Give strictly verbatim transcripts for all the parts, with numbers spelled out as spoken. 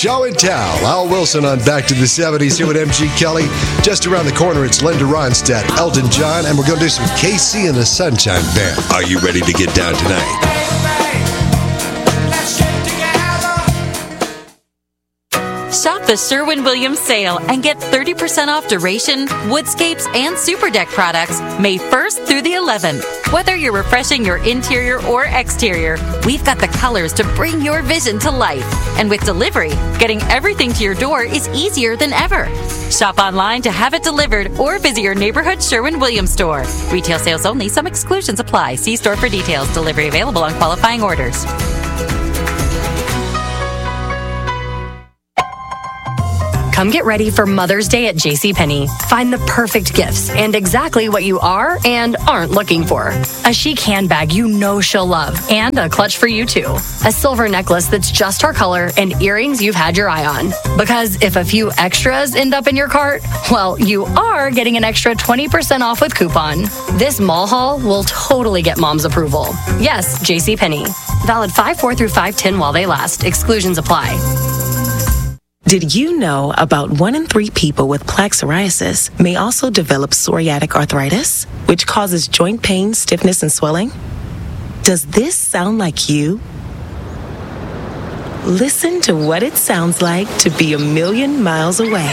show and tell. Al Wilson on Back to the seventies here with M G Kelly. Just around the corner, it's Linda Ronstadt, Elton John, and we're going to do some K C and the Sunshine Band. Are you ready to get down tonight? Shop the Sherwin-Williams sale and get thirty percent off Duration, Woodscapes, and Super Deck products May first through the eleventh. Whether you're refreshing your interior or exterior, we've got the colors to bring your vision to life. And with delivery, getting everything to your door is easier than ever. Shop online to have it delivered or visit your neighborhood Sherwin-Williams store. Retail sales only. Some exclusions apply. See store for details. Delivery available on qualifying orders. Come get ready for Mother's Day at JCPenney. Find the perfect gifts and exactly what you are and aren't looking for. A chic handbag you know she'll love and a clutch for you too. A silver necklace that's just her color and earrings you've had your eye on. Because if a few extras end up in your cart, well, you are getting an extra twenty percent off with coupon. This mall haul will totally get mom's approval. Yes, JCPenney. Valid five four through five ten while they last. Exclusions apply. Did you know about one in three people with plaque psoriasis may also develop psoriatic arthritis, which causes joint pain, stiffness, and swelling? Does this sound like you? Listen to what it sounds like to be a million miles away.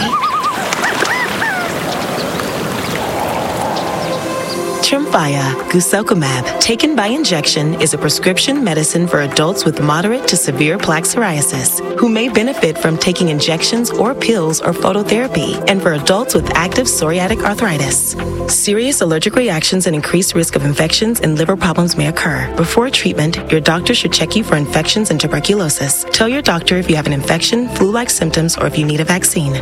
Tremfya guselkumab, taken by injection, is a prescription medicine for adults with moderate to severe plaque psoriasis who may benefit from taking injections or pills or phototherapy, and for adults with active psoriatic arthritis. Serious allergic reactions and increased risk of infections and liver problems may occur. Before treatment, your doctor should check you for infections and tuberculosis. Tell your doctor if you have an infection, flu-like symptoms, or if you need a vaccine.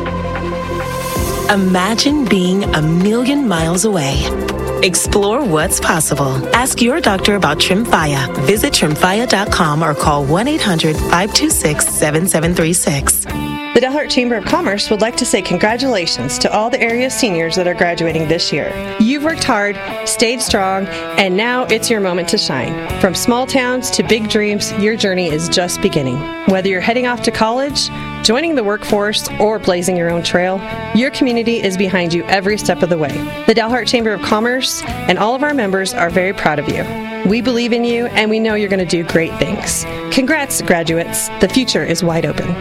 Imagine being a million miles away. Explore what's possible. Ask your doctor about Tremfya. Visit tremfya dot com or call one eight hundred five two six seven seven three six. The Delhart Chamber of Commerce would like to say congratulations to all the area seniors that are graduating this year. You've worked hard, stayed strong, and now it's your moment to shine. From small towns to big dreams, your journey is just beginning. Whether you're heading off to college, joining the workforce, or blazing your own trail, your community is behind you every step of the way. The Delhart Chamber of Commerce and all of our members are very proud of you. We believe in you, and we know you're going to do great things. Congrats, graduates. The future is wide open.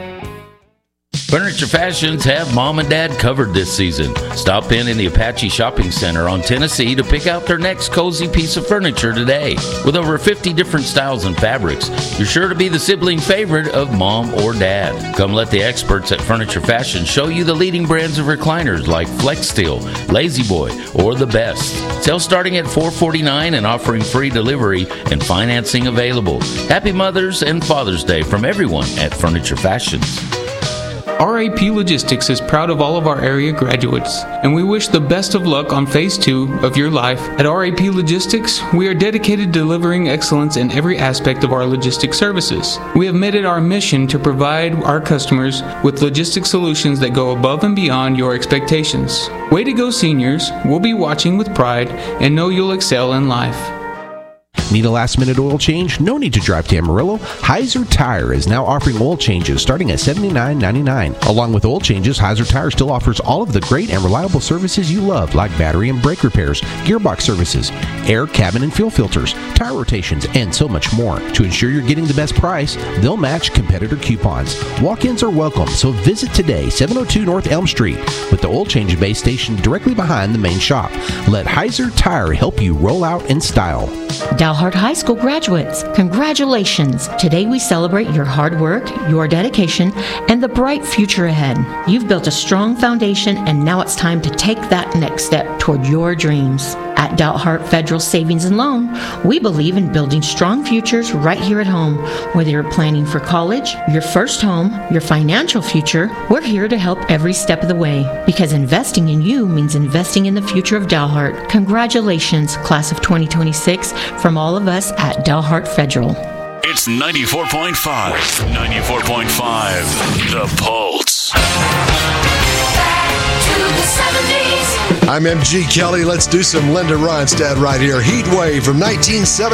Furniture Fashions have Mom and Dad covered this season. Stop in in the Apache Shopping Center on Tennessee to pick out their next cozy piece of furniture today. With over fifty different styles and fabrics, you're sure to be the sibling favorite of Mom or Dad. Come let the experts at Furniture Fashion show you the leading brands of recliners like FlexSteel, Lazy Boy, or The Best. Sales starting at four forty-nine and offering free delivery and financing available. Happy Mother's and Father's Day from everyone at Furniture Fashions. R A P Logistics is proud of all of our area graduates, and we wish the best of luck on phase two of your life. At R A P Logistics, we are dedicated to delivering excellence in every aspect of our logistics services. We have made it our mission to provide our customers with logistics solutions that go above and beyond your expectations. Way to go, seniors. We'll be watching with pride and know you'll excel in life. Need a last-minute oil change? No need to drive to Amarillo. Heiser Tire is now offering oil changes starting at seventy-nine ninety-nine. Along with oil changes, Heiser Tire still offers all of the great and reliable services you love, like battery and brake repairs, gearbox services, air, cabin, and fuel filters, tire rotations, and so much more. To ensure you're getting the best price, they'll match competitor coupons. Walk-ins are welcome, so visit today, seven oh two North Elm Street, with the oil change bay stationed directly behind the main shop. Let Heiser Tire help you roll out in style. Dalhart High School graduates, congratulations! Today we celebrate your hard work, your dedication, and the bright future ahead. You've built a strong foundation, and now it's time to take that next step toward your dreams. At Dalhart Federal Savings and Loan, we believe in building strong futures right here at home. Whether you're planning for college, your first home, your financial future, we're here to help every step of the way. Because investing in you means investing in the future of Dalhart. Congratulations, class of twenty twenty-six, from all of us at Dalhart Federal. It's ninety-four point five. ninety-four point five. The Pulse. Back to the seventies. I'm M G Kelly. Let's do some Linda Ronstadt right here. Heat Wave from nineteen seventy.